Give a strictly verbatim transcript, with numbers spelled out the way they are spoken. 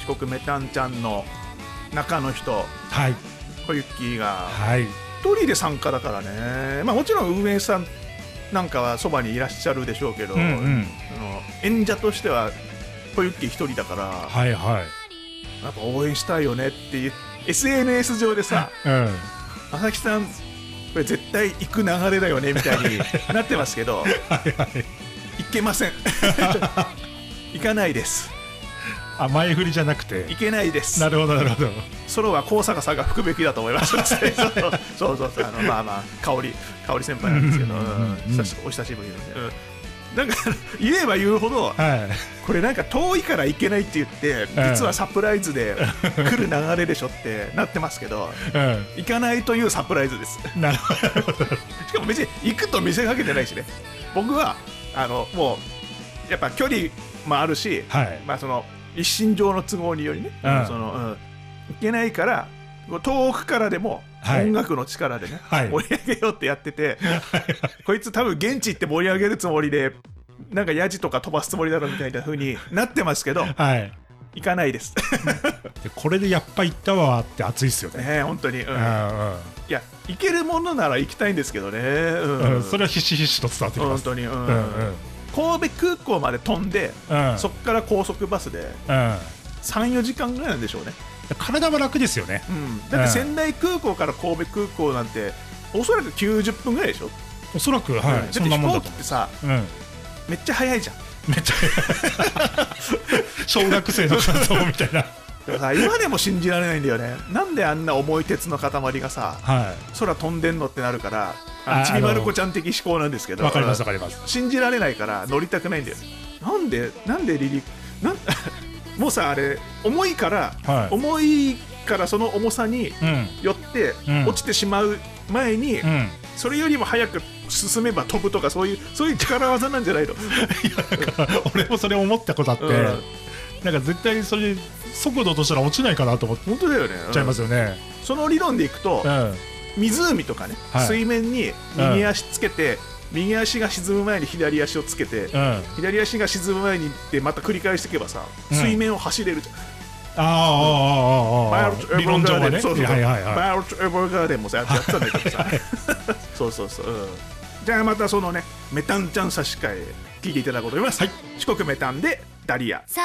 四国メタンちゃんの中の人、 はい、 小雪がはい、 一人で参加だからね、まあ、もちろん運営さんなんかはそばにいらっしゃるでしょうけど、 うんうん、 あの演者としては小雪一人だから、 はいはい、 やっぱ応援したいよねっていう エスエヌエス 上でさ、 うん、 朝木さんこれ絶対行く流れだよねみたいになってますけどはいはい、 行けません行かないです。 あ、前振りじゃなくて行けないです。 なるほどなるほど。 ソロは高坂さんが吹くべきだと思いますそうそうそう、あのまあまあ香り香り先輩なんですけど、うんうんうん、お久しぶりなんで、うん、なんか言えば言うほど、はい、これなんか遠いから行けないって言って実はサプライズで来る流れでしょってなってますけど、うん、行かないというサプライズです。なるほどしかも別に行くと見せかけてないしね。僕はあのもうやっぱ距離もあるし、はい、まあその一身上の都合によりね、うん、その、うん、いけないから遠くからでも音楽の力でね、はい、盛り上げようってやってて、はい、こいつ多分現地行って盛り上げるつもりでなんかヤジとか飛ばすつもりだろみたいな風になってますけど、はい、行かないですでこれでやっぱ行ったわって熱いっすよね。 ね、本当に、うんうん、いや行けるものなら行きたいんですけどね、うんうん、それはひしひしと伝わってきます。 本当に、うんうんうん、神戸空港まで飛んで、うん、そこから高速バスで、うん、さんよじかんぐらいなんでしょうね。 体は楽ですよね、 うん、だって仙台空港から神戸空港なんておそらくきゅうじゅっぷんぐらいでしょ。 おそらく、はい、うん、だって飛行機ってさ、うん、めっちゃ早いじゃん。 めっちゃ早い小学生の感想みたいな今でも信じられないんだよね。なんであんな重い鉄の塊がさ、はい、空飛んでんのってなるから、ちびまる子ちゃん的思考なんですけど、 わかりますわかります。 信じられないから乗りたくないんだよ。なんでなんで離陸なんもうさ、あれ重いから、はい、重いからその重さによって落ちてしまう前に、うん、それよりも早く進めば飛ぶとか、そういうそういう力技なんじゃないのいやなんか俺もそれ思ったことあって、うん、なんか絶対それ速度としたら落ちないかなと思って。 本当だよね、 ちゃいますよね、 うん、その理論でいくと、うん、湖とかね、はい、水面に右足つけて、うん、右足が沈む前に左足をつけて、うん、左足が沈む前にってまた繰り返していけばさ、うん、水面を走れるじゃん。 ああああああ、理論上はね。 そうそうそう、バイオルトエバーガーデンもさやってたんだけどさそうそうそう、うん、じゃあまたそのねメタンちゃん差し替え聞いていただこうと思います、はい、四国メタンでダリア。